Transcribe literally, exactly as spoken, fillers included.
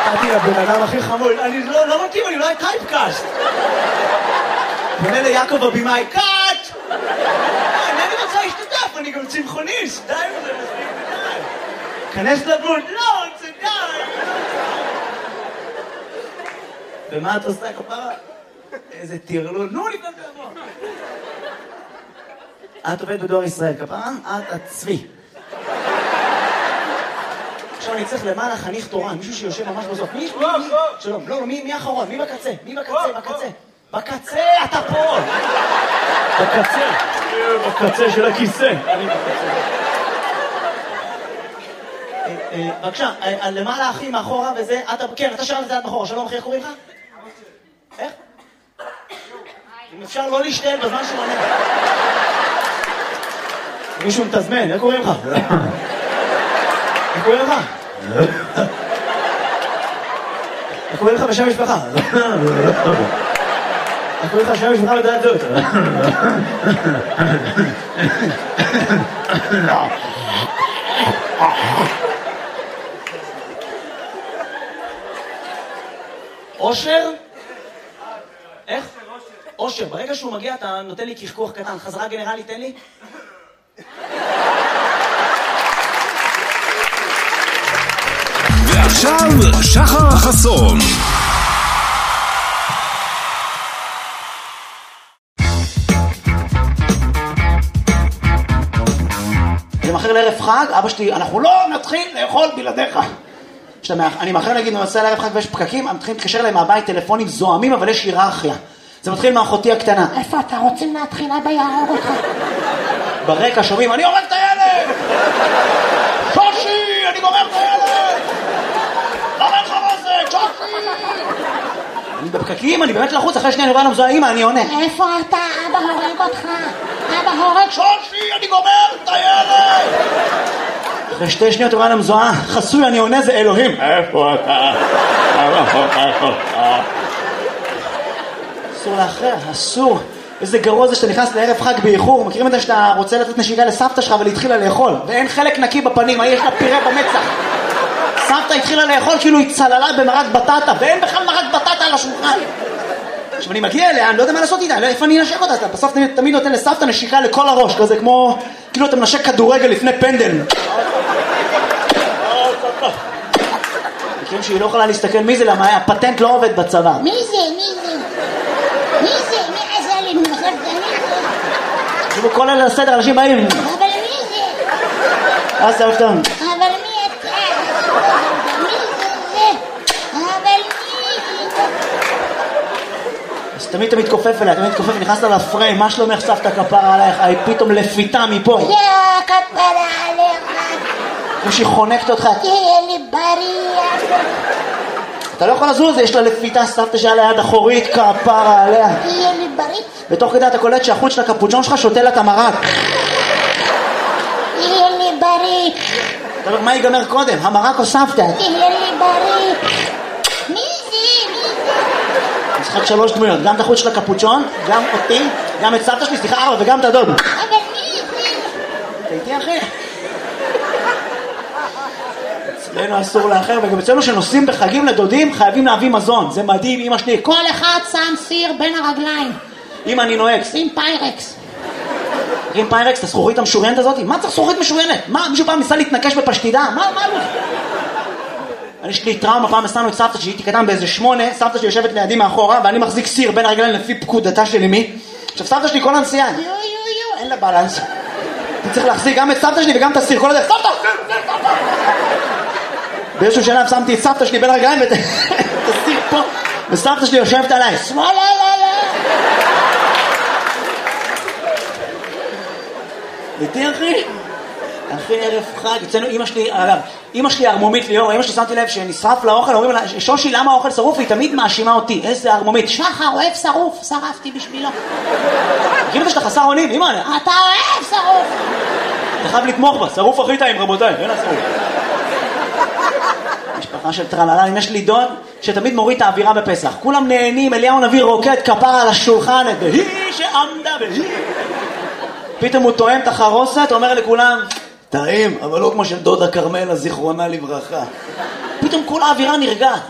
נתתי לבן אדם הכי חמוד, אני לא, לא מתאים, אני לא היה טייפקאסט. פונה ליעקב אבימאי, קאט! אני רוצה להשתתף, אני גם צמחוניסט, די וזה מספיק די. כנס לבוד, לא, זה די. ומה את עושה כפרה? איזה תירלול, נו לפני תעבור. את עובדת בדואר ישראל, כפרה? את הצבי. עכשיו אני צריך למעלה חניך תורן, מישהו שיושב ממש בסוף. מי? מי? שלום, לא, מי, מי האחרון? מי בקצה? מי בקצה? בקצה. בקצה, אתה פה! בקצה. בקצה של הכיסא. אני בקצה. בבקשה, למעלה אחי מאחורה וזה, אתה, כן, אתה שרם את זה עד מאחורה. שלום אחי, איך קוראים לך? איך? אם אפשר לא להשתעל בזמן שהוא עונה. מישהו מתזמן, איך קוראים לך? איך קוראים לך? איך קוראים לך בשם משפחה? איך קוראים לך בשם משפחה ודעת זאת? אושר? איך? אושר, ברגע שהוא מגיע אתה נותן לי קחקוח קטן, חזרה גנרלית תן לי? ועכשיו שחר חסון. אני מאחר לערב חג, אבא שלי, אנחנו לא נתחיל לאכול בלעדיך. אני מאחר להגיד, אני נוסע לערב חג ויש פקקים, הם מתחילים להתקשר להם מהבית טלפונים זוהמים, אבל יש היררכיה. זה מתחיל מאחותי הקטנה. איפה אתה רוצים להתחיל? אבא יהרוג אותך. ברקע שומעים, אני הורג את הילד! שושי, אני גומר את הילד! למה אין חרוזת? שושי! אני בפקקים, אני באמת לחוץ, אחרי שנייה אני רואה למזוהה, אמא, אני עונה. איפה אתה? אבא הורג אותך. אבא הורג. שושי, אני גומר את הילד! אחרי שתי שניות רואה למזוהה, חסוי, אני עונה, זה אלוהים. איפה אתה? אבא הורג אותך. אסור לאחר, אסור. איזה גרוע זה שאתה נכנס לערב חג באיחור. מכירים את זה שאתה רוצה לתת נשיקה לסבתא שלך ולהתחילה לאכול ואין חלק נקי בפנים, יש לה פירה במצח. סבתא התחילה לאכול כאילו היא צללה במרק בטטה ואין בכלל מרק בטטה על השולחן. עכשיו אני מגיע אליה, אני לא יודע מה לעשות איתה, איפה אני אנשק אותה? בסוף תמיד, תמיד נותן לסבתא נשיקה לכל הראש, כזה כמו כאילו אתה מנשק כדורגל לפני פנדל. מכירים שהיא לא יכולה להסתכל מי זה, למה הפטנט לא עובד בצבא. מי זה? מי זה? מי זה? מי עזר לי? מי זה? תשמעו, כל אלה לסדר, אנשים באים. אבל מי זה? אז סבתא. אבל מי אתה? מי זה? אבל מי זה? אז תמיד אתה מתכופף אליה, תמיד מתכופף, נכנסת לפריים, מה שלומך סבתא כפרה עלייך? היא פתאום לפיתה מפה. יא כפרה עליך. כמו שהיא חונקת אותך. תהיה לי בריא. אתה לא יכול לזוז, יש לה לפיתה סבתא שהיה ליד אחורית, כפרה עליה. תהיה לי בריא. בתוך כדי אתה קולט שהחוץ של הקפוצ'ון שלך שותה לה את המרק. תהיה לי בריא. אתה אומר, מה ייגמר קודם? המרק או סבתא? תהיה לי בריא. מי זה? מי זה? משחק שלוש דמויות, גם את החוץ של הקפוצ'ון, גם אותי, גם את סבתא שלי, סליחה ארבע, וגם את הדוד. אבל מי זה? אתה איתי אחי? אצלנו אסור לאחר, וגם אצלנו שנוסעים בחגים לדודים חייבים להביא מזון. זה מדהים, אמא שלי. כל אחד שם סיר בין הרגליים. אמא, אני נוהג. שים פיירקס. עם פיירקס, את הזכוכית המשוריינת הזאת? מה צריך זכוכית משוריינת? מה, מישהו פעם ניסה להתנקש בפשטידה? מה, מה לא? אני יש לי טראומה, פעם נסענו את סבתא שהייתי קטן באיזה שמונה, סבתא שלי יושבת לידי מאחורה, ואני מחזיק סיר בין הרגליים לפי פקודתה של אמי. עכשיו סבתא שלי כל הנסיעה, יו יו יו, אין לה בלנס. אני צריך להחזיק גם את סבתא שלי וגם את הסיר, כל הדרך, סבתא! באיזשהו שלב שמתי את סבתא שלי בין הרגליים ואת הסיר פה, וסבתא שלי יושבת עליי, שמאלה, לא, לא. איתי אחי? אחי ערב חג, אצלנו אמא שלי, אגב, אמא שלי ארמומית ליאור, אמא שלי שמתי לב שנשרף לאוכל, אומרים לה, שושי למה האוכל שרוף? היא תמיד מאשימה אותי, איזה ארמומית. שחר אוהב שרוף, שרפתי בשבילו. מכיר את זה שאתה חסר אונים? אמא, אתה אוהב שרוף. אתה חייב לתמוך בה, שרוף הכי טעים רבותיי, אין השרוף. משפחה של טרללה, אם יש לי דוד שתמיד מוריד את האווירה בפסח, כולם נהנים, אליהו נביא רוקד כפרה על השולחן, והיא שעמדה והיא. פתאום הוא טועם את החרוסת, אומר לכולם, טעים, אבל לא כמו של דודה קרמלה, זיכרונה לברכה. פתאום כל האווירה נרגעת.